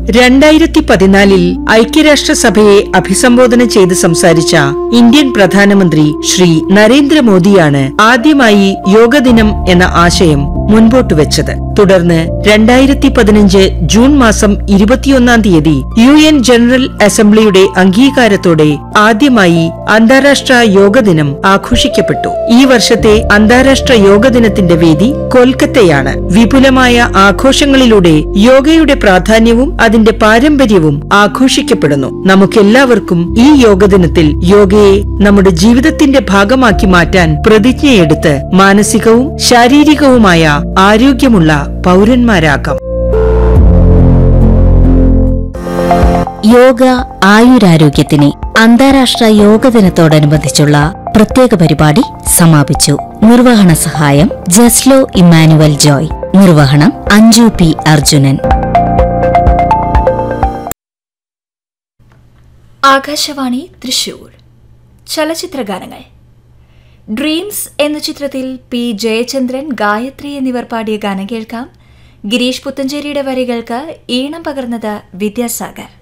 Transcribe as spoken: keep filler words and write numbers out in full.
രണ്ടായിരത്തി പതിനാലിൽ ഐക്യരാഷ്ട്രസഭയെ അഭിസംബോധന ചെയ്ത് സംസാരിച്ച ഇന്ത്യൻ പ്രധാനമന്ത്രി ശ്രീ നരേന്ദ്രമോദിയാണ് ആദ്യമായി യോഗദിനം എന്ന ആശയം മുൻപോട്ട് വെച്ചത്. തുടർന്ന് രണ്ടായിരത്തി പതിനഞ്ച് ജൂൺ മാസം ഇരുപത്തിയൊന്നാം തീയതി യു എൻ ജനറൽ അസംബ്ലിയുടെ അംഗീകാരത്തോടെ ആദ്യമായി അന്താരാഷ്ട്ര യോഗദിനം ആഘോഷിക്കപ്പെട്ടു. ഈ വർഷത്തെ അന്താരാഷ്ട്ര യോഗദിനത്തിന്റെ വേദി കൊൽക്കത്തയാണ്. വിപുലമായ ആഘോഷങ്ങളിലൂടെ യോഗയുടെ പ്രാധാന്യവും അതിന്റെ പാരമ്പര്യവും ആഘോഷിക്കപ്പെടുന്നു. നമുക്കെല്ലാവർക്കും ഈ യോഗദിനത്തിൽ യോഗയെ നമ്മുടെ ജീവിതത്തിന്റെ ഭാഗമാക്കി മാറ്റാൻ പ്രതിജ്ഞയെടുത്ത് മാനസികവും ശാരീരികവുമായ ആരോഗ്യമുള്ള പൗരന്മാരാകാം. യോഗ ആയുരാരോഗ്യത്തിന് അന്താരാഷ്ട്ര യോഗ ദിനത്തോടനുബന്ധിച്ചുള്ള പ്രത്യേക പരിപാടി സമാപിച്ചു. നിർവഹണ സഹായം ജസ്ലോ ഇമ്മാനുവൽ ജോയ്. നിർവഹണം അഞ്ജു പി അർജുനൻ. ആകാശവാണി തൃശൂർ. ചലച്ചിത്രഗാനങ്ങൾ. ഡ്രീംസ് എന്ന ചിത്രത്തിൽ പി ജയചന്ദ്രൻ, ഗായത്രി എന്നിവർ പാടിയ ഗാനം കേൾക്കാം. ഗിരീഷ് പുത്തഞ്ചേരിയുടെ വരികൾക്ക് ഈണം പകർന്നത് വിദ്യാസാഗർ.